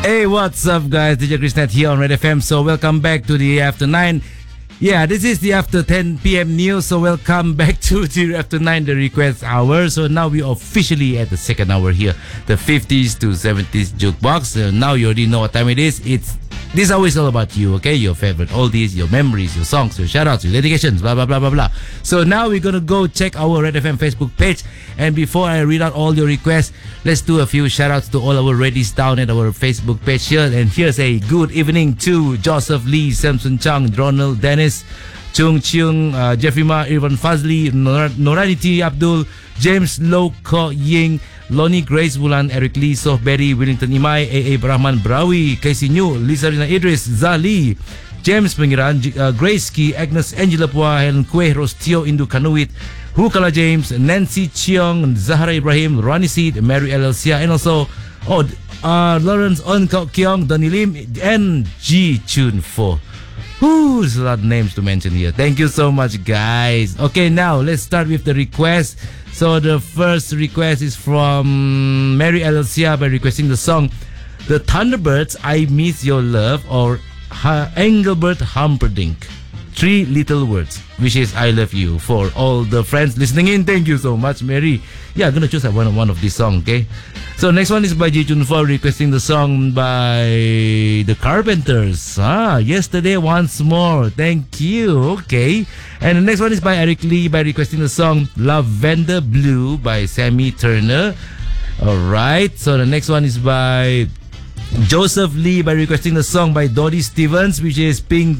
Hey, what's up, guys? DJ Chrisnet here on Red FM. So, welcome back to the After 9. Yeah, this is the After 10 p.m. news. So, welcome back to the After 9, the request hour. So, now we are officially at the second hour here, the 50s to 70s jukebox. Now you already know what time it is. This hour is all about you, okay? Your favorite oldies, your memories, your songs, your shoutouts, your dedications, blah, blah, blah, blah, blah. So now we're going to go check our Red FM Facebook page. And before I read out all your requests, let's do a few shoutouts to all our readies down at our Facebook page here. And here's a good evening to Joseph Lee, Samson Chang, Ronald Dennis, Chung Chung, Jeffrey Ma, Irfan Fazli, Noraniti Abdul, James Lo Ko Ying, Lonnie Grace Bulan, Eric Lee, Sof Berry, Wellington Imai, A.A. Brahman Brawi, Casey New, Lisa Rina Idris, Zali, James Pengiran, Grace Key, Agnes Angela Pua, Helen Kwe, Rostio Indu Kanuit, Hukala James, Nancy Chiong, Zahra Ibrahim, Ronnie Seed, Mary Elsia, and also Lawrence On Kyong, Donny Lim, and G Chun Fo. There's a lot of names to mention here. Thank you so much, guys. Okay, now let's start with the request. So the first request is from Mary Elsia by requesting the song The Thunderbirds, I Miss Your Love, or Engelbert Humperdinck, Three Little Words, which is I Love You. For all the friends listening in, thank you so much, Mary. Yeah, I'm gonna choose one of these songs, okay? So next one is by Ji Chun Fo requesting the song by The Carpenters. Yesterday Once More. Thank you. Okay. And the next one is by Eric Lee by requesting the song Lavender Blue by Sammy Turner. Alright. So the next one is by Joseph Lee by requesting the song by Dodie Stevens, which is Pink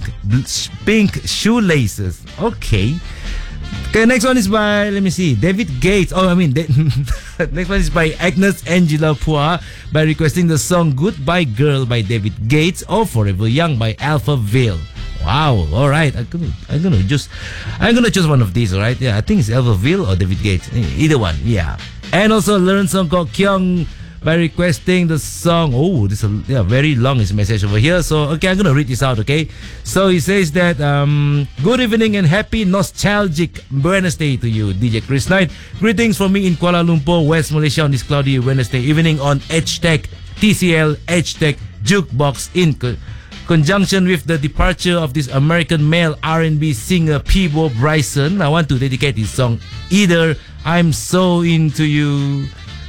Shoelaces. Okay. Okay, next one is by, let me see, David Gates. Next one is by Agnes Angela Pua by requesting the song Goodbye Girl by David Gates, or Forever Young by Alphaville. Wow, alright. I'm gonna choose one of these, alright? Yeah, I think it's Alphaville or David Gates. Either one, yeah. And also Learn Song Ko Kyung by requesting the song. Oh, this is very long his message over here. So, okay, I'm going to read this out, okay? So, he says that, good evening and happy nostalgic Wednesday to you, DJ Chris Knight. Greetings from me in Kuala Lumpur, West Malaysia on this cloudy Wednesday evening on HTech TCL HTech Jukebox in conjunction with the departure of this American male R&B singer Peebo Bryson. I want to dedicate this song, either I'm So Into You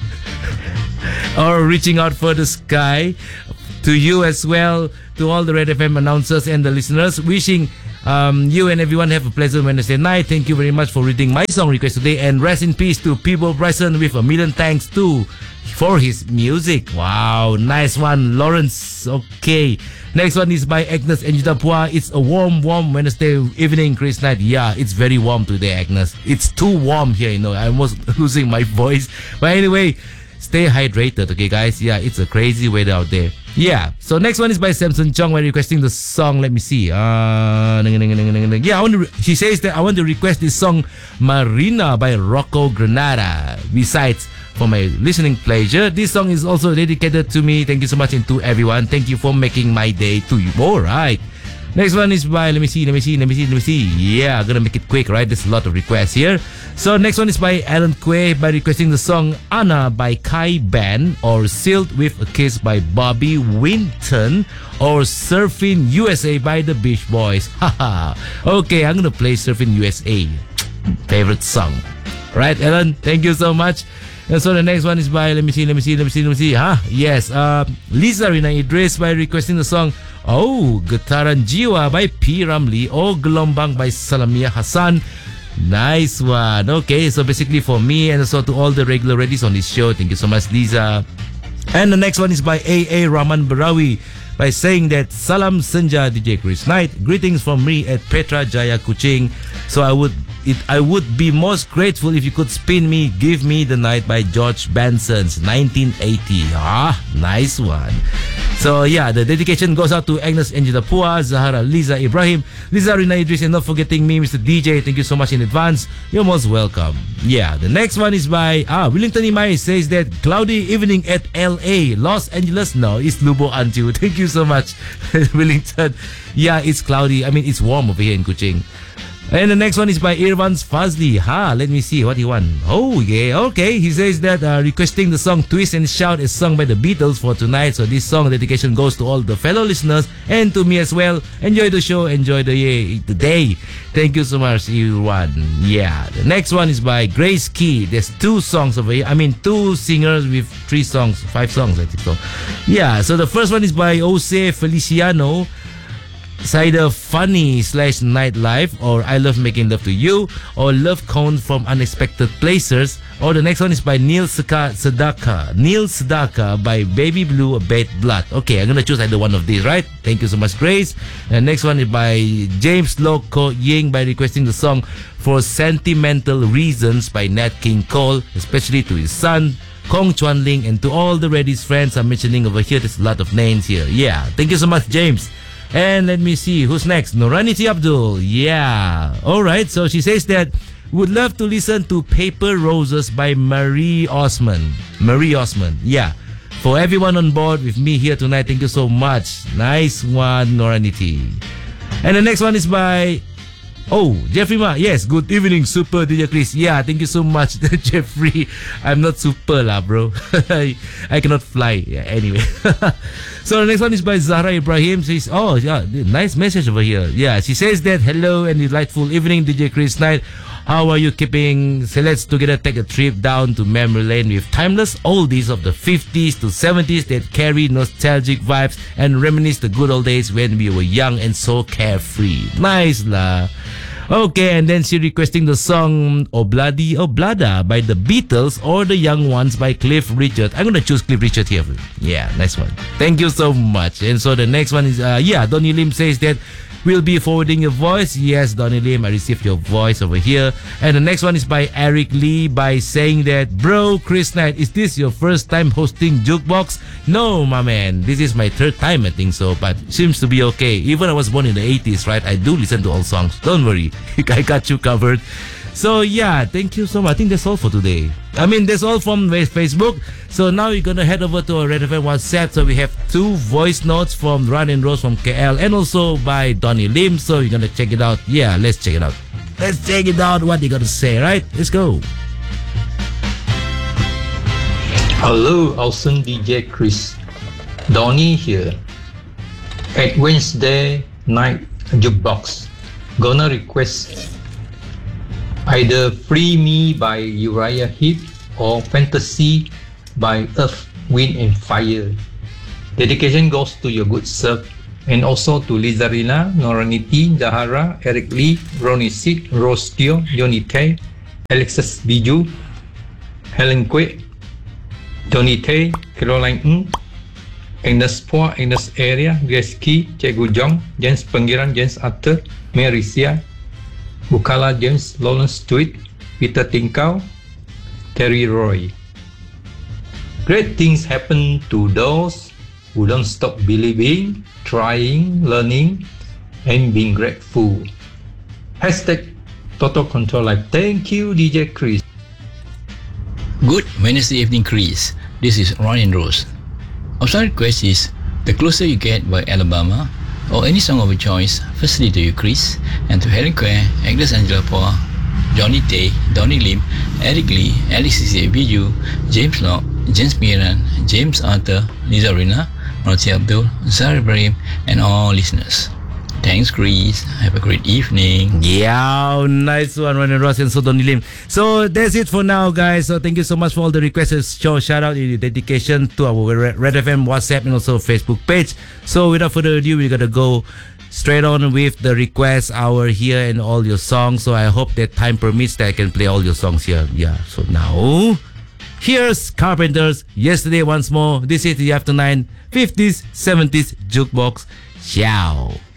or Reaching Out for the Sky, to you as well, to all the Red FM announcers and the listeners. Wishing you and everyone have a pleasant Wednesday night. Thank you very much for reading my song request today, and rest in peace to Peebo Bryson with a million thanks too for his music. Wow, nice one, Lawrence. Okay, next one is by Agnes Angela Pua. It's a warm Wednesday evening, Chris Night. Yeah, it's very warm today, Agnes. It's too warm here, I was losing my voice. But anyway, stay hydrated, okay, guys? Yeah, it's a crazy weather out there. Yeah, so next one is by Samson Chong by requesting the song. Let me see. She says that I want to request this song Marina by Rocco Granada. Besides, for my listening pleasure, this song is also dedicated to me. Thank you so much, and to everyone. Thank you for making my day to you. All right. Next one is by, let me see. Yeah, I'm gonna make it quick, right? There's a lot of requests here. So next one is by Alan Kwe by requesting the song Anna by Kai Ban, or Sealed with a Kiss by Bobby Winton, or Surfing USA by the Beach Boys. Haha. Okay, I'm gonna play Surfing USA. Favorite song. Right, Alan? Thank you so much. And so the next one is by, let me see. Yes, Lisa Rina Idris by requesting the song Getaran Jiwa by P. Ramli, or Gelombang by Salamia Hassan. Nice one. Okay, so basically for me and also to all the regular readies on this show, thank you so much, Lisa. And the next one is by A.A. Rahman Barawi by saying that Salam Senja DJ Chris Knight. Greetings from me at Petra Jaya Kuching. So I would be most grateful if you could spin me Give Me the Night by George Benson's 1980. Nice one. So yeah, the dedication goes out to Agnes Angela Pua, Zahara Liza Ibrahim, Liza Rina Idris, and not forgetting me, Mr. DJ. Thank you so much in advance. You're most welcome. Yeah, the next one is by Wellington Imai. Says that cloudy evening at LA, Los Angeles. No, it's Lubo Anju. Thank you so much, Wellington. Yeah, it's cloudy. I mean, it's warm over here in Kuching. And the next one is by Irvan's Fazli. Let me see what he won. Oh, yeah, okay. He says that requesting the song Twist and Shout is sung by the Beatles for tonight. So this song dedication goes to all the fellow listeners and to me as well. Enjoy the show, enjoy the day. Thank you so much, Irvan. Yeah, the next one is by Grace Key. There's two songs over here. I mean, two singers with 5 songs, I think so. Yeah, so the first one is by Jose Feliciano. It's either Funny / Nightlife, or I Love Making Love to You, or Love Cone from Unexpected Places, or the next one is by Neil Sedaka by Baby Blue Bad Blood. Okay, I'm gonna choose either one of these, right? Thank you so much, Grace. And next one is by James Loco Ying by requesting the song For Sentimental Reasons by Nat King Cole, especially to his son Kong Chuan Ling, and to all the Reddy's friends I'm mentioning over here. There's a lot of names here. Yeah, thank you so much, James. And let me see who's next. Noraniti Abdul. Yeah. Alright, so she says that would love to listen to Paper Roses by Marie Osman. Yeah. For everyone on board with me here tonight, thank you so much. Nice one, Noraniti. And the next one is by Jeffrey Ma. Yes, good evening, Super DJ Chris. Yeah, thank you so much, Jeffrey. I'm not super lah, bro. I cannot fly. Yeah, anyway. So the next one is by Zahra Ibrahim. She says, nice message over here. Yeah, she says that, hello and delightful evening, DJ Chris Night. How are you keeping? So let's together take a trip down to memory lane with timeless oldies of the 50s to 70s that carry nostalgic vibes and reminisce the good old days when we were young and so carefree. Nice lah. Okay, and then she requesting the song Obladi Oblada by the Beatles or The Young Ones by Cliff Richard. I'm gonna choose Cliff Richard here. Yeah, nice one. Thank you so much. And so the next one is, Donnie Lim says that we'll be forwarding your voice. Yes, Donnie Lim, I received your voice over here. And the next one is by Eric Lee by saying that, bro, Chris Knight, is this your first time hosting Jukebox? No, my man. This is my third time, I think so. But seems to be okay. Even I was born in the 80s, right? I do listen to all songs. Don't worry. I got you covered. So yeah, thank you so much. I think that's all for today. I mean, that's all from Facebook. So now we're gonna head over to our Red FM WhatsApp. So we have 2 voice notes from Ran and Rose from KL and also by Donnie Lim. So you're gonna check it out. Yeah, let's check it out. Let's check it out what they gotta say, right? Let's go. Hello, awesome DJ Chris. Donnie here. At Wednesday night jukebox, gonna request either Free Me by Uriah Heep or Fantasy by Earth, Wind and Fire. Dedication goes to your good self and also to Lizarina, Noraniti, Zahara, Eric Lee, Ronnie Sid, Rose Teo, Johnny Tay, Alexis Biju, Helen Kwe, Johnny Tay, Caroline Ng, Agnes Poa, Agnes Area, Grace Key, Cikgu Jong, James Pengiran, James Arthur, Mary Sia, Bukala James, Lawrence Tweet, Peter Tinkau, Terry Roy. Great things happen to those who don't stop believing, trying, learning, and being grateful. Hashtag Total Control Life. Thank you, DJ Chris. Good Wednesday evening, Chris. This is Ron and Rose. Our song request is The Closer You Get by Alabama, or any song of your choice. Firstly to you, Chris, and to Helen Kwe, Agnes Angela Poa, Johnny Tay, Donnie Lim, Eric Lee, Alexis Biju, James Locke, James Miran, James Arthur, Liza Rina, Roti Abdul, Zahra Ibrahim, and all listeners. Thanks, Chris. Have a great evening. Yeah, nice one, Ron and Ross and so Donnie Lim. So that's it for now, guys. So thank you so much for all the requests. Shout out in dedication to our Red FM WhatsApp and also Facebook page. So without further ado, we're gonna go straight on with the request hour here and all your songs. So I hope that time permits that I can play all your songs here. Yeah. So now, here's Carpenters. Yesterday once more. This is the After 9 50s 70s Jukebox. Ciao.